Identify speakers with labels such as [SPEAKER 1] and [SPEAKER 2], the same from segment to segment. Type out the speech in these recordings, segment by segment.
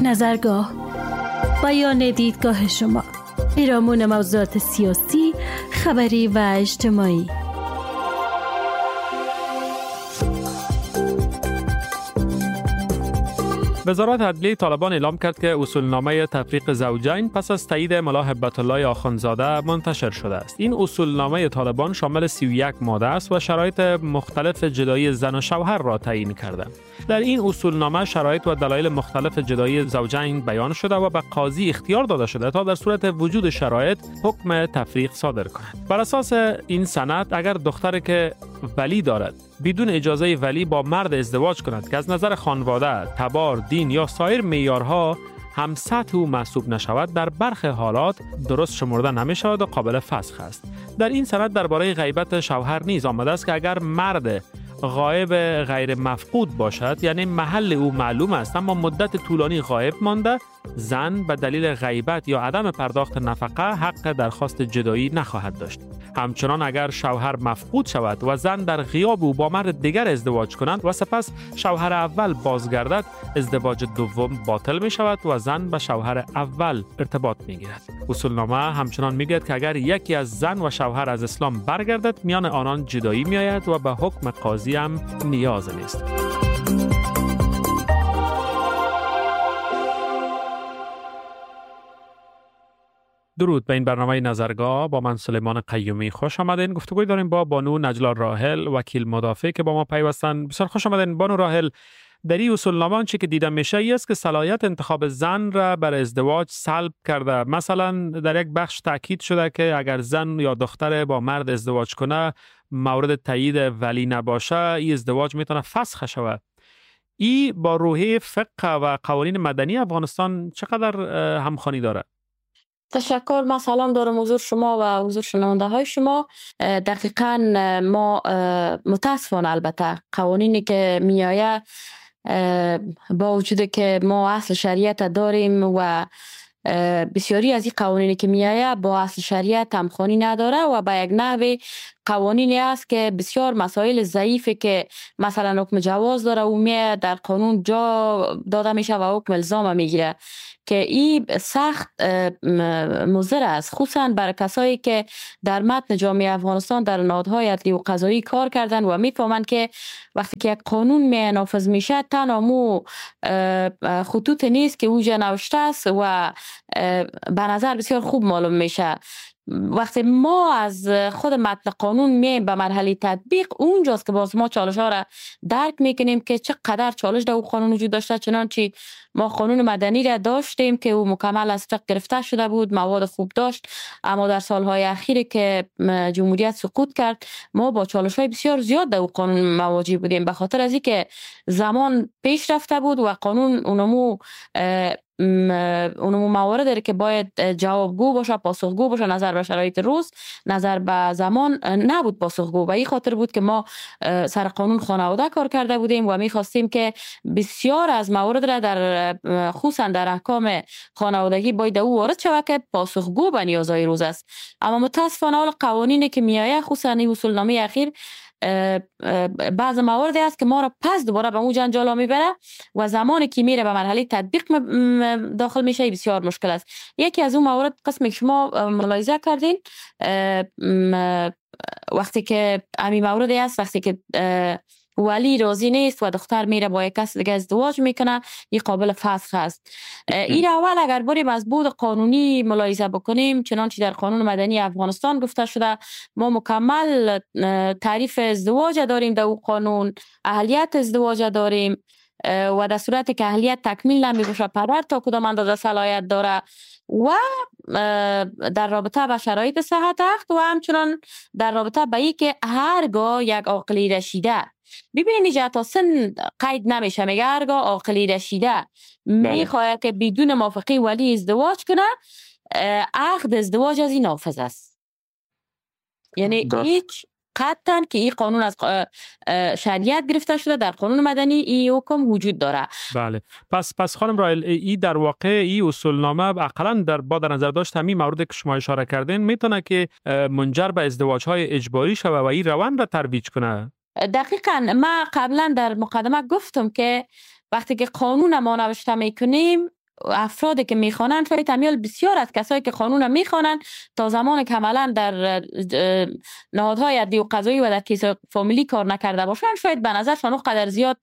[SPEAKER 1] نظرگاه، بیان دیدگاه شما، پیرامون موضوعات سیاسی، خبری و اجتماعی.
[SPEAKER 2] وزارت عدلیه طالبان اعلام کرد که اصولنامه تفریق زوجین پس از تایید ملا هبت الله آخوندزاده منتشر شده است. این اصولنامه طالبان شامل 31 ماده است و شرایط مختلف جدایی زن و شوهر را تعیین کرده. در این اصولنامه شرایط و دلایل مختلف جدایی زوجین بیان شده و به قاضی اختیار داده شده تا در صورت وجود شرایط حکم تفریق صادر کند. بر اساس این سند اگر دختری که ولی دارد بدون اجازه ولی با مرد ازدواج کند که از نظر خانواده، تبار، دین یا سایر معیارها هم سطح او محسوب نشود، در برخی حالات درست شمرده نمی شود و قابل فسخ است. در این سند درباره غیبت شوهر نیز آمده است که اگر مرد غایب غیر مفقود باشد، یعنی محل او معلوم است اما مدت طولانی غایب مانده، زن به دلیل غیبت یا عدم پرداخت نفقه حق درخواست جدایی نخواهد داشت. همچنان اگر شوهر مفقود شود و زن در غیاب او با مرد دیگر ازدواج کنند و سپس شوهر اول بازگردد، ازدواج دوم باطل می شود و زن به شوهر اول ارتباط می گیرد. اصولنامه همچنان می گوید که اگر یکی از زن و شوهر از اسلام برگردد، میان آنان جدایی می آید و به حکم قاضی هم نیاز نیست. درود به این برنامه نظرگاه. با من سلیمان قیومی خوش آمدین. گفتگوی داریم با بانو نجلا راحل، وکیل مدافع که با ما پیوستن. بسیار خوش آمدین بانو راحل. در این اصولنامه چی که دیده میشه ای است که صلاحیت انتخاب زن را بر ازدواج سلب کرده. مثلا در یک بخش تاکید شده که اگر زن یا دختر با مرد ازدواج کنه مورد تایید ولی نباشه، این ازدواج میتونه فسخ شود. این با روحیه فقه و قوانین مدنی افغانستان چقدر همخوانی داره؟
[SPEAKER 3] تشکر. من سلام دارم حضور شما و حضور شنونده های شما. دقیقاً ما متاسفانه البته قوانینی که میآید با وجود که ما اصل شریعت داریم و بسیاری از این قوانینی که میآید با اصل شریعت همخوانی نداره و به یک نحوی قوانینی است که بسیار مسائل ضعیفه که مثلا حکم جواز داره و میآید در قانون جا داده میشه و حکم الزام میگیره که این سخت مضر است، خصوصا برای کسایی که در متن جامعه افغانستان در نهادهای عدلی و قضایی کار کردن و میفهمند که وقتی که یک قانون نافذ میشه تنها مو خطوط نیست که اوجا نوشته است و به نظر بسیار خوب معلوم میشه. وقتی ما از خود متن قانون میایم به مرحله تطبیق، اونجاست که باز ما چالش ها را درک میکنیم که چقدر چالش در قانون وجود داشته. چنانچه ما قانون مدنی را داشتیم که او مکمل از فقه گرفته شده بود، مواد خوب داشت، اما در سالهای اخیر که جمهوریت سقوط کرد ما با چالش های بسیار زیاد در قانون مواجه بودیم، به خاطر از اینکه زمان پیش رفته بود و قانون اونمو موارد داره که باید جوابگو باشه، پاسخگو باشه، نظر به شرایط روز، نظر به زمان نبود پاسخگو. و این خاطر بود که ما سر قانون خانواده کار کرده بودیم و می‌خواستیم که بسیار از موارد را در خصوصا در احکام خانوادگی باید او وارد شود که پاسخگو به نیازهای روز است. اما متاسفانه حال قوانینی که میآید، خصوصا این اصولنامه اخیر، بعض مواردی است که ما را پس دوباره به اون جنجال میبره و زمانی که میره به مرحله تطبیق داخل میشه بسیار مشکل است. یکی از اون موارد قسمی که شما ملاحظه کردین، وقتی که امی موردی است، وقتی که ولی راضی نیست و دختر میره با یک کس دیگه ازدواج میکنه، این قابل فسخ است. این اول اگر بریم از بود قانونی ملاحظه بکنیم، چنانچه در قانون مدنی افغانستان گفته شده، ما مکمل تعریف ازدواج داریم در اون قانون، اهلیت ازدواج داریم و در صورتی که اهلیت تکمیل نمی باشه پدر تا کدام اندازه صلاحیت داره و در رابطه با شرایط صحت عقد و همچنان در رابطه با اینکه هرگاه یک عاقل رشیده، ببینید اینجا تا سن قید نمیشه، میگه هرگاه عاقل رشیده میخواد که بدون موافقه ولی ازدواج کنه، عقد ازدواج از این نافذ است. یعنی هیچ قطعاً که این قانون از شریعت گرفته شده، در قانون مدنی این حکم وجود داره.
[SPEAKER 2] بله. پس خانم راحل، این در واقع این اصولنامه اقلاً در نظر داشت همین موردی که شما اشاره کردین میتونه که منجر به ازدواج‌های اجباری شود و این روند را ترویج کنه.
[SPEAKER 3] دقیقاً. ما قبلا در مقدمه گفتم که وقتی که قانون ما نوشته میکنیم افرادی که میخوانن شاید تمیال بسیار از کسایی که قانون میخوانن تا زمان که عملا در نهادهای عدلی و قضایی و در کیس فامیلی کار نکرده باشن شاید به نظرشان اونقدر زیاد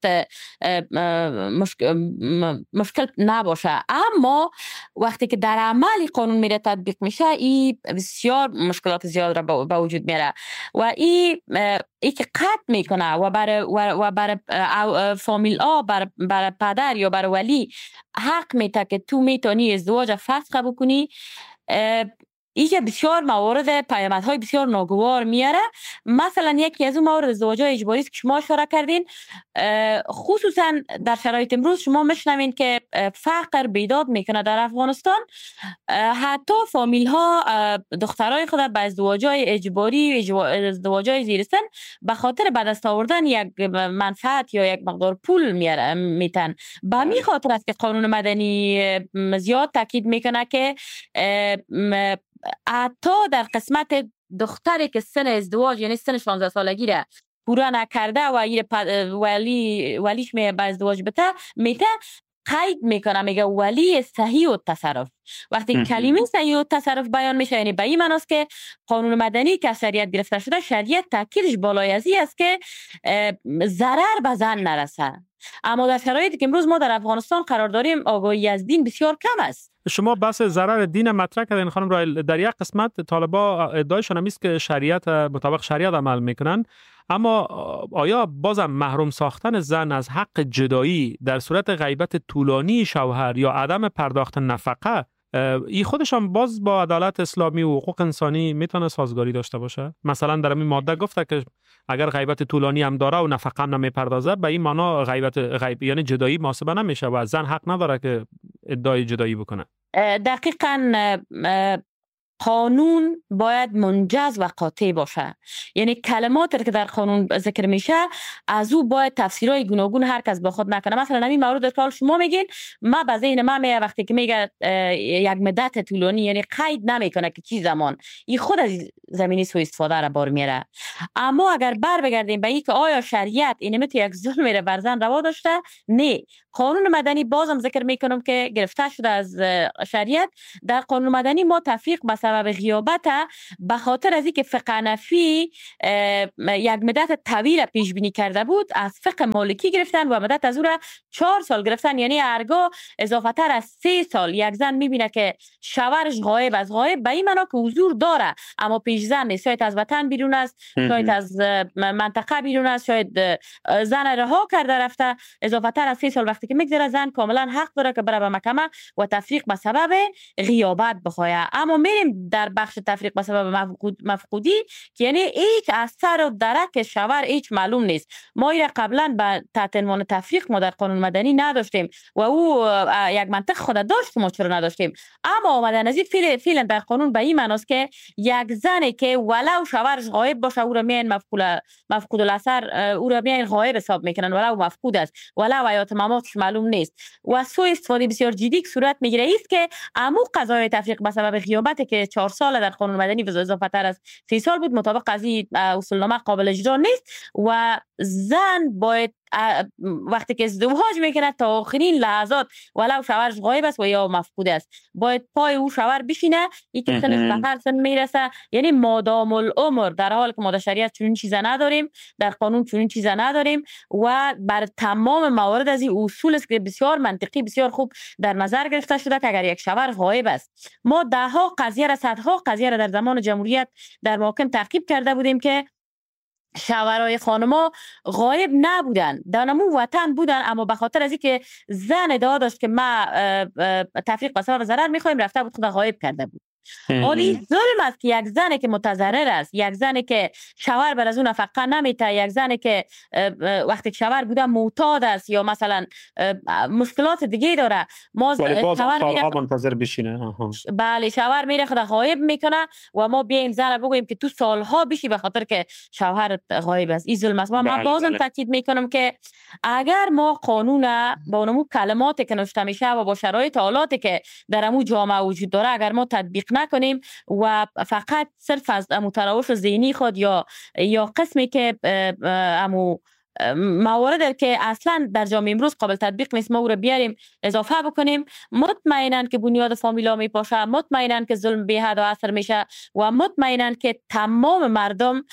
[SPEAKER 3] مشکل نباشه. اما وقتی که در عمل قانون میره تطبیق میشه این بسیار مشکلات زیاد را به وجود میاره و این که قطع میکنه و برای فامیل برای پدر یا برای ولی حق میته که تو میتونی ازدواج فسخ بکنی. اینجا بسیار موارد پیامدهای بسیار ناگوار میاره. مثلا یکی از اون موارد ازدواج‌های اجباری است که شما اشاره کردین، خصوصا در شرایط امروز شما میشنوین که فقر بیداد میکنه در افغانستان. حتی فامیل ها دخترای خود به ازدواج‌های اجباری، ازدواج‌های زیر سن به خاطر به دست آوردن یک منفعت یا یک مقدار پول میتن. به همین خاطر است که قانون مدنی زیاد تاکید میکنه که حتی در قسمت دختری که سن ازدواج یعنی سن 16 سالگی را پورا نکرده و ولیش می به ازدواج بته میته قید میکنه، میگه ولی صحیح و تصرف. وقتی کلمه صحیح و تصرف بیان میشه یعنی به این معناست که قانون مدنی که شریعت گرفته شده شریعت تاکیدش بالای ازی است که ضرر به زن نرسه. اما در شرایطی که امروز ما در افغانستان قرار داریم آگاهی از دین بسیار کم است.
[SPEAKER 2] شما بحث ضرر دین مطرح کردین خانم رایل. در یک قسمت طالبا ادعایشان هم است که شریعت مطابق شریعت عمل میکنن، اما آیا بازم محروم ساختن زن از حق جدایی در صورت غیبت طولانی شوهر یا عدم پرداخت نفقه این خودشان باز با عدالت اسلامی و حقوق انسانی میتونه سازگاری داشته باشه؟ مثلا در این ماده گفته که اگر غیبت طولانی هم داره و نفقه هم نمیپردازه به این معنا غیب یعنی جدایی محاسبه نمیشه و زن حق نداره که ادعای جدایی بکنه.
[SPEAKER 3] دقیقاً قانون باید منجز و قاطع باشه. یعنی کلماتی که در قانون ذکر میشه از او باید تفسیرهای گوناگون هر کس با خود نکنه. مثلا همین مورد که شما میگین ما به ذهن من میاد وقتی که میگه یک مدت طولانی یعنی قید نمیکنه که چی زمان، این خود از زمینی سوء استفاده را بار میاره. اما اگر بر بگردیم به اینکه آیا شریعت این مت یک ظلم را بر زن روا داشته؟ نه. قانون مدنی بازم ذکر میکنم که گرفته شده از شریعت. در قانون مدنی ما تفریق به سبب غیابت به خاطر از اینکه فقه حنفی یک مدت طویل پیش بینی کرده بود از فقه مالکی گرفتن و مدت از او را 4 سال گرفتن، یعنی هرگاه اضافه تر از 3 سال یک زن میبینه که شوهرش غایب از غایب به این معنا که حضور داره اما پیش زن نیست، شاید از وطن بیرون است، شاید از منطقه بیرون است، شاید زن رها کرده رفته، اضافه تر از 3 سال وقتی که میگذره زن کاملا حق داره که بره به محکمه و تفریق به سبب غیابت بخواه. اما میریم در بخش تفریق به سبب مفقودی که یعنی هیچ اثر و درک شوهر هیچ معلوم نیست. ما این قبلا به تحت عنوان تفریق ما در قانون مدنی نداشتیم و او یک منطق خود داشت، ما چرا نداشتیم. اما آمدن از این فعلا در قانون به این معناست که یک زنی که ولو شوهرش غایب باشه او را میان مفقود الاثر، او را میان غایب حساب میکنن ولو مفقود است، ولو حیات مماتش معلوم نیست. و سوء استفاده بسیار جدی صورت میگیره است که عمو قضای تفریق به سبب غیابت که 4 سال در قانون مدنی و اضافه تر از 3 سال بود مطابق از این اصولنامه قابل اجرا نیست و زن باید وقتی که ازدواج میکنه تا آخرین لحظات ولو شوهرش غایب است و یا مفقود است باید پای او شوهر بشینه. این که سنش به هر سن میرسه، یعنی مادام العمر، در حالی که ما در شریعت چنین چیزا نداریم، در قانون چنین چیزا نداریم و بر تمام موارد از این اصول است که بسیار منطقی بسیار خوب در نظر گرفته شده که اگر یک شوهر غایب است، ما دهها قضیه را صدها قضیه را در زمان جمهوریت در محاکم تعقیب کرده بودیم که شوهرای خانما غایب نبودن، در نمون وطن بودن، اما به خاطر از اینکه زن ادعا داشت که ما تفریق به سبب ضرر میخوایم رفته بود خود غایب کرده بود. حالی ظلم است که یک زنی که متضرر است، یک زنی که شوهر بر از اون نفقه نمیته، یک زنی که وقتی شوهر بوده معتاد است یا مثلا مشکلات دیگه داره، ما
[SPEAKER 2] شوهر منتظر بشینه.
[SPEAKER 3] بله، شوهر میره خود غایب میکنه و ما بیایم زن بگوییم که تو سالها بشی به خاطر که شوهر غایب است. این ظلم است. من بازم تاکید میکنم که اگر ما قانون با اونمو کلماتی که نوشته میشه و با شرایط حالاتی که در امو جامعه وجود داره اگر ما تطبیق نکنیم و فقط صرف از امو تراوش ذهنی خود یا قسمی که امو موارد که اصلا در جامعه امروز قابل تطبیق نیست ما او را بیاریم اضافه بکنیم، مطمئناً که بنیاد فامیلا میپاشه، مطمئناً که ظلم بی حد و اثر میشه و مطمئناً که تمام مردم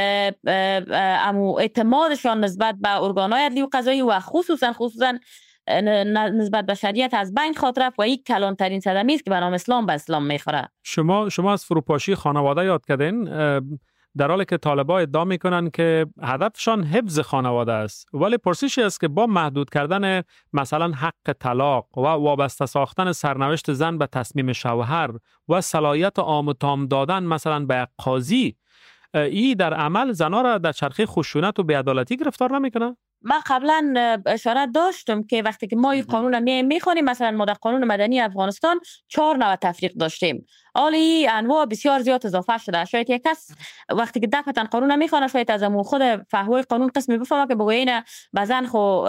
[SPEAKER 3] اعتمادشان نسبت به ارگان‌های عدلی و قضایی و خصوصاً نسبت به شریعت از بین خاطر رفت و این کلانترین صدمه است که به نام اسلام به اسلام میخوره.
[SPEAKER 2] شما از فروپاشی خانواده یاد کردین، در حالی که طالبان ادعا میکنن که هدفشان حفظ خانواده است، ولی پرسشی است که با محدود کردن مثلا حق طلاق و وابسته ساختن سرنوشت زن به تصمیم شوهر و صلاحیت عام و تام دادن مثلا به قاضی، این در عمل زنها را در چرخه خشونت و بی‌عدالتی گرفتار نمیکنه؟
[SPEAKER 3] من قبلا اشاره داشتم که وقتی که ما این قانون را میخوانیم، مثلا ما در قانون مدنی افغانستان 4 نوع تفریق داشتیم، حالی انواع بسیار زیاد اضافه شده. شاید یک کس وقتی که دفعتا قانون میخوانه شاید از خود فهوای قانون قسمی بفهمه که بگویه اینه به زن خو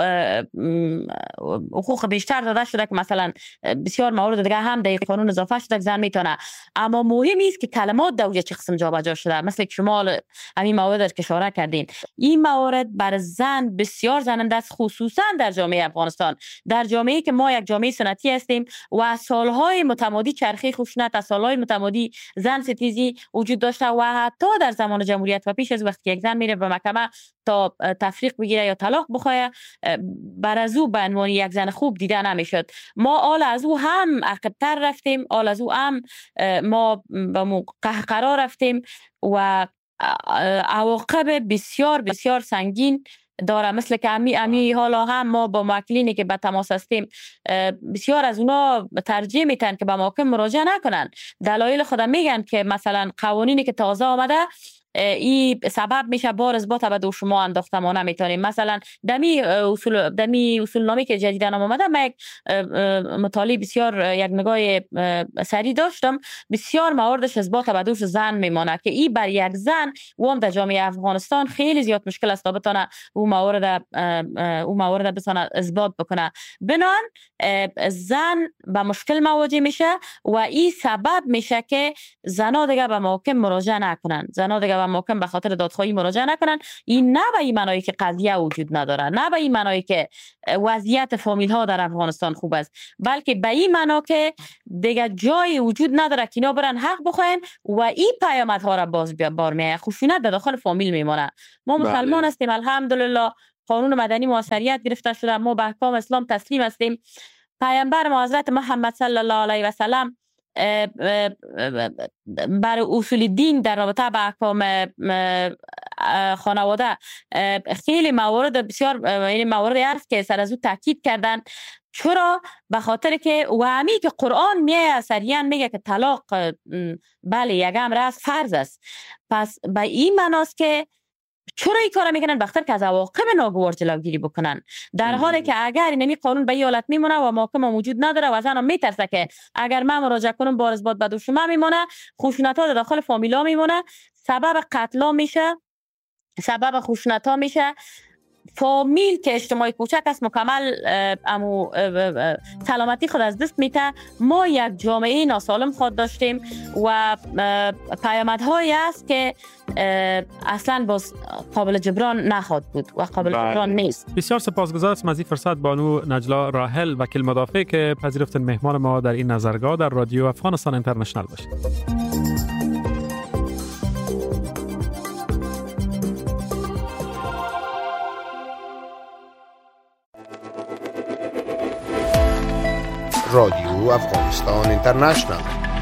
[SPEAKER 3] حقوق بیشتر داده شده که مثلا بسیار موارد دیگه هم در قانون اضافه شده که زن میتونه. اما مهم است که کلمات در اوجه چه قسم جابجا شده، مثل که شما همین موارد که اشاره کردین، این موارد بر زن بسیار زننده است، خصوصا در جامعه افغانستان، در جامعه‌ای که ما یک جامعه سنتی هستیم و سالهای متمادی چرخه خشونت، سالهای متمادی زن ستیزی وجود داشته و حتی در زمان جمهوریت و پیش از وقتی یک زن میره به محکمه تا تفریق بگیره یا طلاق بخواه، بر از او به عنوان یک زن خوب دیده نمیشد. ما آل از او هم عقب‌تر رفتیم، آل از او هم ما به قهقرا رفتیم و عواقب بسیار بسیار سنگین داره. مثل که امی حالا هم ما با موکلینی که به تماس هستیم بسیار از اونا ترجیح میتن که به محاکم مراجعه نکنن. دلایل خود میگن که مثلا قوانینی که تازه آمده این سبب میشه بار اثبات به دو شما انداخته ما نمیتونیم. مثلا دمی اصول نامی که جدیداً آمده، من یک مطالعه بسیار یک نگاه سری داشتم، بسیار مواردش اثبات به دوش زن میمانه که این بر یک زن و در جامعه افغانستان خیلی زیاد مشکل است تا بتونه او موارد بتونه اثبات بکنه. بنان زن به مشکل مواجه میشه و این سبب میشه که زنا دیگه به محاکم مراجعه نکنن، زنا دیگه و محکم به خاطر دادخواهی مراجعه نکنن. این نه به این معنی که قضیه وجود نداره، نه به این معنی که وضعیت فامیل ها در افغانستان خوب است، بلکه به این معنی که دیگه جای وجود نداره که اینا برن حق بخواین و این پیامدها را باز بار میاد، خشونت در داخل فامیل میمونه. ما مسلمان هستیم الحمدلله، قانون مدنی موثریت گرفته شده، ما به احکام اسلام تسلیم هستیم. پیامبر ما حضرت محمد صلی الله علیه و سلم بر اصول دین در رابطه با احکام خانواده خیلی موارد بسیار این موارد هست که سر از او تاکید کردن. چرا؟ به خاطر که و همی که قرآن میگه سریعا میگه که طلاق بله یک امر است، فرض است. پس به این معناست که چرا این کارا میکنن؟ بخاطر که از عواقب ناگوار جلوگیری بکنن، در حالی که اگر این قانون به این حالت میمونه و محاکمه موجود نداره و زن میترسه که اگر من مراجعه کنم بار اثبات به دوش من میمونه، خشونت ها داخل فامیلا میمونه، سبب قتل میشه، سبب خشونت ها میشه. فامیل که اجتماعی کوچک است مکمل سلامتی خود از دست میته. ما یک جامعه ناسالم خود داشتیم و پیامدهایی است که اصلا باز قابل جبران نخواهد بود و قابل جبران نیست.
[SPEAKER 2] بسیار سپاسگزار هستم از این فرصت بانو نجلا راحل وکیل مدافع که پذیرفتن مهمان ما در این نظرگاه در رادیو افغانستان اینترنشنال باشید.
[SPEAKER 4] رادیو افغانستان اینترنشنال.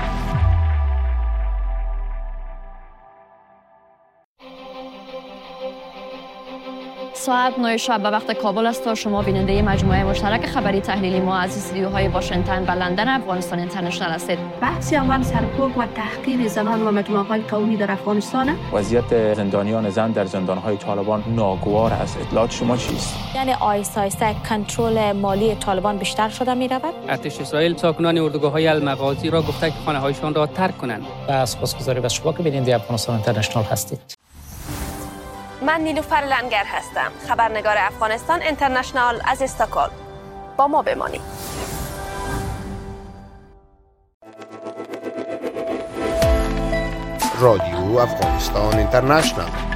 [SPEAKER 5] ساعت 9 شب به وقت کابل است و شما بیننده مجموعه مشترک خبری تحلیلی ما از استودیوهای واشنگتن و لندن افغانستان اینترنشنال هستید.
[SPEAKER 6] بحث اول سرکوب و تحقیر زنان و مجموعه‌های قومی در افغانستان.
[SPEAKER 7] وضعیت زندانیان زن در زندان‌های طالبان ناگوار است. اطلاعات شما چیست؟
[SPEAKER 8] یعنی آیسته کنترل مالی طالبان بیشتر شده می‌رود.
[SPEAKER 9] ارتش اسرائیل ساکنان اردوگاه‌های المغازی را گفته که خانه‌هایشان را ترک کنند.
[SPEAKER 10] سپاسگزاریم از شما که بیننده افغانستان اینترنشنال هستید.
[SPEAKER 11] من نیلوفر لنگر هستم، خبرنگار افغانستان اینترنشنال از استکهلم. با ما بمانید.
[SPEAKER 4] رادیو افغانستان اینترنشنال.